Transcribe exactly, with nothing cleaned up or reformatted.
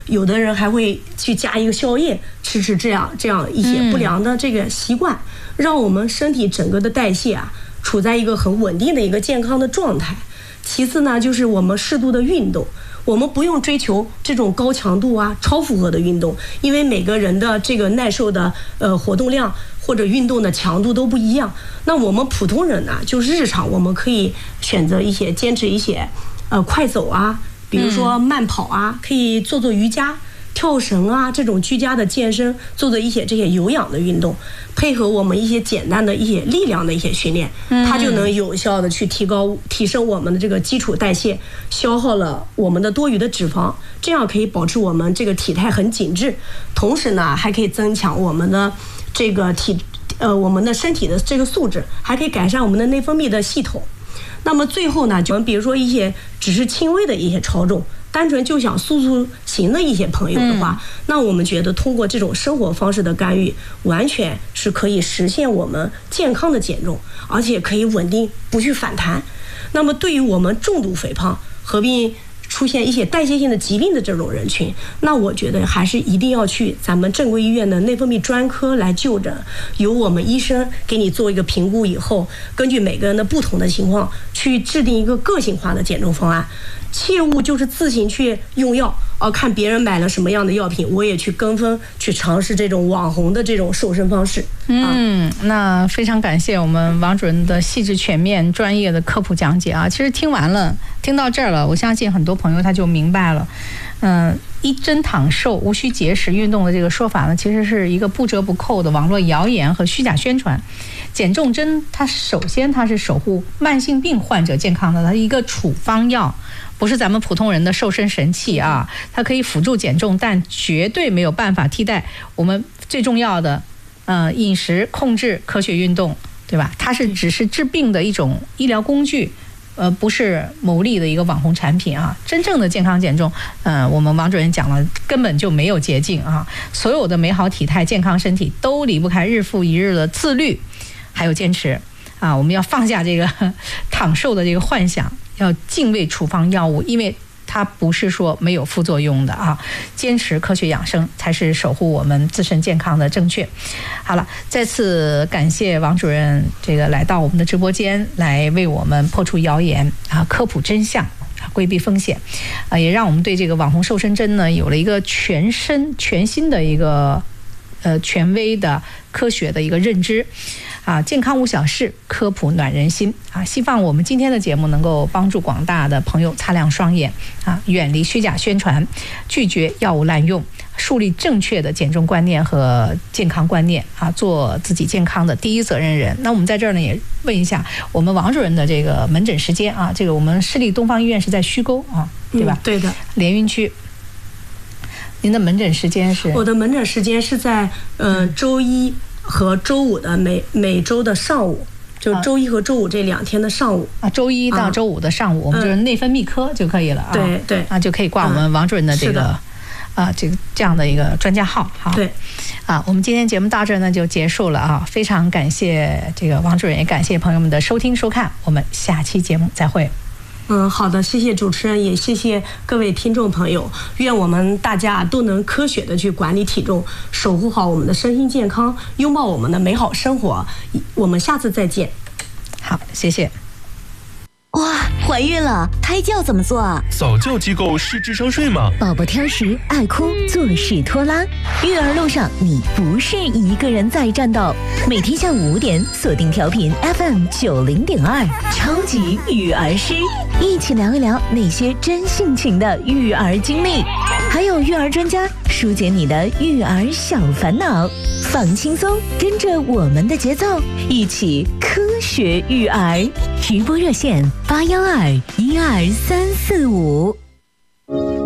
有的人还会去加一个宵夜，吃吃这样这样一些不良的这个习惯，让我们身体整个的代谢啊处在一个很稳定的一个健康的状态。其次呢，就是我们适度的运动，我们不用追求这种高强度啊、超负荷的运动，因为每个人的这个耐受的呃活动量或者运动的强度都不一样。那我们普通人呢，就是日常我们可以选择一些坚持一些呃快走啊，比如说慢跑啊，可以做做瑜伽、跳绳啊，这种居家的健身，做做一些这些有氧的运动，配合我们一些简单的一些力量的一些训练，它就能有效的去提高提升我们的这个基础代谢，消耗了我们的多余的脂肪，这样可以保持我们这个体态很紧致，同时呢还可以增强我们的这个体呃我们的身体的这个素质，还可以改善我们的内分泌的系统。那么最后呢，就比如说一些只是轻微的一些超重，单纯就想塑塑形的一些朋友的话，嗯、那我们觉得通过这种生活方式的干预，完全是可以实现我们健康的减重，而且可以稳定不去反弹。那么对于我们重度肥胖合并出现一些代谢性的疾病的这种人群，那我觉得还是一定要去咱们正规医院的内分泌专科来就诊，由我们医生给你做一个评估以后，根据每个人的不同的情况去制定一个个性化的减重方案。切勿就是自行去用药，哦，看别人买了什么样的药品，我也去跟风去尝试这种网红的这种瘦身方式。 嗯，啊、那非常感谢我们王主任的细致全面专业的科普讲解啊！其实听完了，听到这儿了，我相信很多朋友他就明白了。嗯，一针躺瘦，无需节食运动的这个说法呢，其实是一个不折不扣的网络谣言和虚假宣传。减重针它首先它是守护慢性病患者健康的，它是一个处方药。不是咱们普通人的瘦身神器啊，它可以辅助减重，但绝对没有办法替代我们最重要的呃饮食控制、科学运动，对吧？它是只是治病的一种医疗工具，呃，不是牟利的一个网红产品啊。真正的健康减重，呃，我们王主任讲了，根本就没有捷径啊。所有的美好体态、健康身体都离不开日复一日的自律，还有坚持啊。我们要放下这个躺瘦的这个幻想。要敬畏处方药物，因为它不是说没有副作用的啊！坚持科学养生才是守护我们自身健康的正确。好了，再次感谢王主任这个来到我们的直播间，来为我们破除谣言啊，科普真相，规避风险啊，也让我们对这个网红瘦身针呢有了一个全身全新的一个呃权威的科学的一个认知。啊，健康无小事，科普暖人心啊！希望我们今天的节目能够帮助广大的朋友擦亮双眼啊，远离虚假宣传，拒绝药物滥用，树立正确的减重观念和健康观念啊，做自己健康的第一责任人。那我们在这儿呢，也问一下我们王主任的这个门诊时间啊，这个我们市立东方医院是在虚沟啊，对吧？ 嗯、对的， 连云区。您的门诊时间是？ 我的门诊时间是在呃周一和周五的每每周的上午，就周一和周五这两天的上午啊，周一到周五的上午，啊、我们就是内分泌科就可以了啊。 对对， 啊就可以挂我们王主任的这个、嗯、啊这个这样的一个专家号。好， 对， 啊，我们今天节目到这儿呢就结束了啊，非常感谢这个王主任，也感谢朋友们的收听收看，我们下期节目再会。 嗯，好的，谢谢主持人，也谢谢各位听众朋友。愿我们大家都能科学的去管理体重，守护好我们的身心健康，拥抱我们的美好生活。我们下次再见。 好，谢谢。 哇，怀孕了，胎教怎么做啊？ 早教机构实质上睡吗？ 宝宝挑食、爱哭、做事拖拉，育儿路上你不是一个人在战斗。每天下午五点，锁定调频 F M 九零点二，超级育儿师，一起聊一聊那些真性情的育儿经历，还有育儿专家疏解你的育儿小烦恼。放轻松，跟着我们的节奏，一起科学育儿。直播热线八幺二一二三四五。